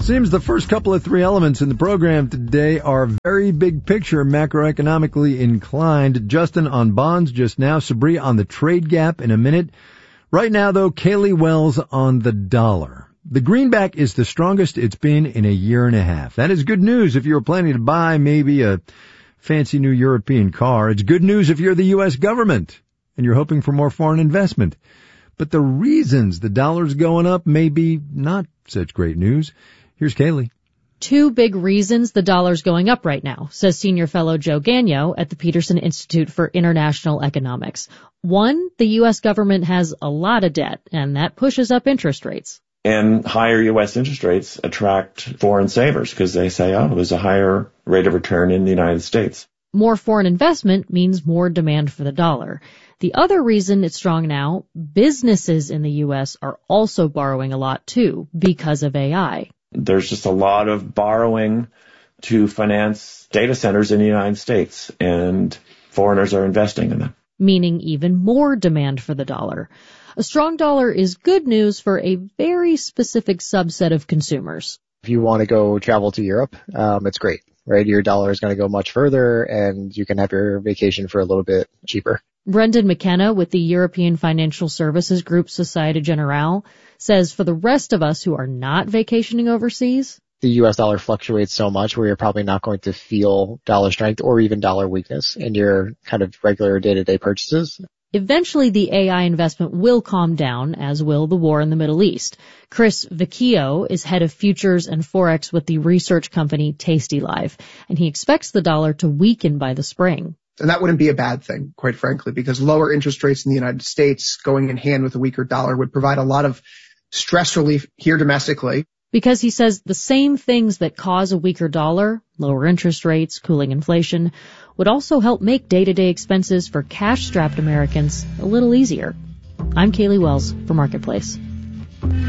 Seems the first couple of three elements in the program today are very big picture, macroeconomically inclined. Justin on bonds just now, Sabri on the trade gap in a minute. Right now, though, Kaylee Wells on the dollar. The greenback is the strongest it's been in a year and a half. That is good news if you're planning to buy maybe a fancy new European car. It's good news if you're the U.S. government and you're hoping for more foreign investment. But the reasons the dollar's going up may be not such great news. Here's Kaylee. Two big reasons the dollar's going up right now, says senior fellow Joe Gagno at the Peterson Institute for International Economics. One, the U.S. government has a lot of debt, and that pushes up interest rates. And higher U.S. interest rates attract foreign savers because they say, oh, there's a higher rate of return in the United States. More foreign investment means more demand for the dollar. The other reason it's strong now, businesses in the U.S. are also borrowing a lot too because of AI. There's just a lot of borrowing to finance data centers in the United States, and foreigners are investing in them. Meaning even more demand for the dollar. A strong dollar is good news for a very specific subset of consumers. If you want to go travel to Europe, it's great, right? Your dollar is going to go much further and you can have your vacation for a little bit cheaper. Brendan McKenna with the European Financial Services Group Societe Generale says for the rest of us who are not vacationing overseas, the U.S. dollar fluctuates so much where you're probably not going to feel dollar strength or even dollar weakness in your kind of regular day-to-day purchases. Eventually, the AI investment will calm down, as will the war in the Middle East. Chris Vecchio is head of futures and forex with the research company Tasty Live, and he expects the dollar to weaken by the spring. And that wouldn't be a bad thing, quite frankly, because lower interest rates in the United States going in hand with a weaker dollar would provide a lot of stress relief here domestically. Because he says the same things that cause a weaker dollar, lower interest rates, cooling inflation, would also help make day-to-day expenses for cash-strapped Americans a little easier. I'm Kaylee Wells for Marketplace.